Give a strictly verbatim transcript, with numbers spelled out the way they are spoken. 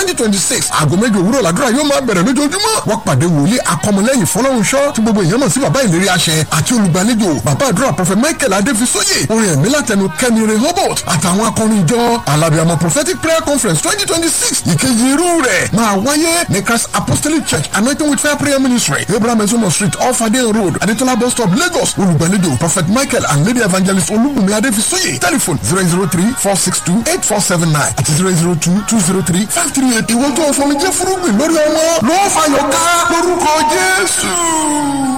twenty twenty six aago méjì òwúrọ̀ làdúrà yóò máa bẹ̀rẹ̀ lójoojúmọ́. wọ́n pàdé wòlíì akọmọlẹ́yìn Fọlọ́runṣọ́ tí gbogbo èèyàn mọ̀ sí bàbá ìlérí àṣẹ àti olùgbàlejò bàbá àdúrà Prophet Michael Adéfisóyè orin ẹ̀mí látẹnu Kẹ́mi Rehoboth àtàwọn akọrin ìjọ alábìàmọ prophetic prayer conference twenty twenty six ìkejì irú rẹ̀ máa wáyé ní Christ Apostolic Church Anointing with Fire Prayer Ministry Abraham Ezomo Street off Adeyan Road Adetola bus stop Lagos. olùgbàlejò Prophet Michael and Lady Evangelist Olúbùnmi Adéfisóyè telephone zero zero three four six two eight four seven nine àti zero zero two two zero three five three eight. ìwọ́n tó fọmi jẹ́ fúrúgbìn lórí ọmọ lọ́ọ́ fàyọ̀ ká lórúkọ Jésù.